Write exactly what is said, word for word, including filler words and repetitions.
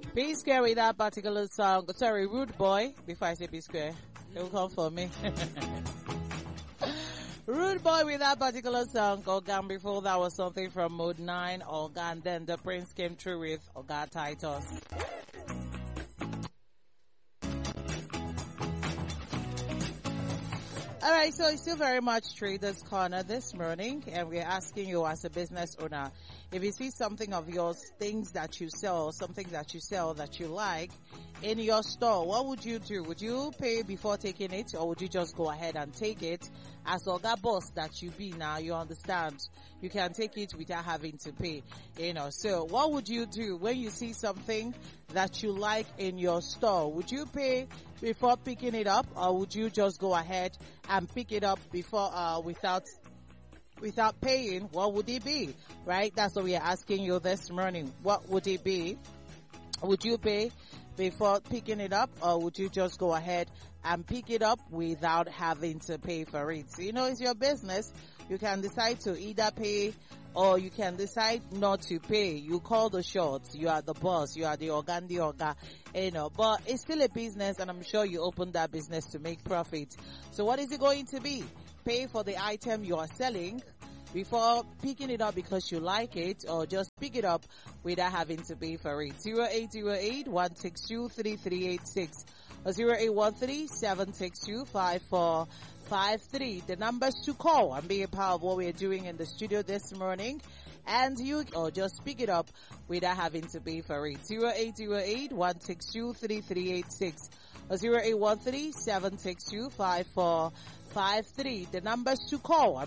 P Square with that particular song. Sorry, Rude Boy. Before I say P Square, they will come for me. Rude Boy with that particular song. Organ, before that was something from Mode nine. Organ, then the Prince came through with Oga Titus. Alright, so it's still very much Traders Corner this morning, and we're asking you as a business owner, if you see something of yours, things that you sell, something that you sell that you like in your store, what would you do? Would you pay before taking it, or would you just go ahead and take it? As Oga Boss that you be now, you understand, you can take it without having to pay, you know. So what would you do when you see something that you like in your store? Would you pay before picking it up, or would you just go ahead and pick it up before, uh, without without paying? What would it be? Right? That's what we are asking you this morning. What would it be? Would you pay before picking it up, or would you just go ahead and pick it up without having to pay for it? So, you know, it's your business. You can decide to either pay, or you can decide not to pay. You call the shots. You are the boss. You are the organdi orga, you know, but it's still a business, and I'm sure you opened that business to make profit. So what is it going to be? Pay for the item you are selling before picking it up because you like it, or just pick it up without having to pay for it. zero eight zero eight, one six two, three three eight six or zero eight one three, seven six two, five four five three. The numbers to call and be a part of what we're doing in the studio this morning. And you, or just pick it up without having to pay for it. zero eight zero eight, one six two, three three eight six or zero eight one three, seven six two, five four five three. The numbers to call